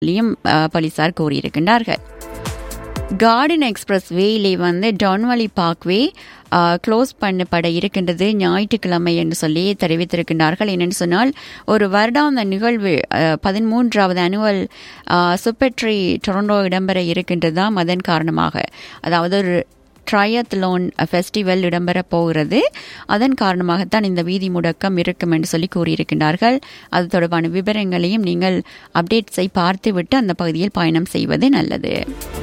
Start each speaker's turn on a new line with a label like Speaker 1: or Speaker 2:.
Speaker 1: போலீசார் கூறியிருக்கின்றார்கள். Garden express வேயிலே டொன்வலி parkway close பண்ணப்பட இருக்கின்றது ஞாயிற்றுக்கிழமை என்று சொல்லி தெரிவித்திருக்கின்றார்கள். என்னென்னு சொன்னால், ஒரு வருடாந்த நிகழ்வு 13வது அனுவல் சூப்பர் டொரண்டோ இடம்பெற இருக்கின்றதாம். அதன் காரணமாக, அதாவது ஒரு ட்ரையத்லோன் ஃபெஸ்டிவல் இடம்பெற போகிறது. அதன் காரணமாகத்தான் இந்த வீதி முடக்கம் இருக்கும் என்று சொல்லி கூறியிருக்கின்றார்கள். அது தொடர்பான விவரங்களையும் நீங்கள் அப்டேட்ஸை பார்த்துவிட்டு அந்த பகுதியில் பயணம் செய்வது நல்லது.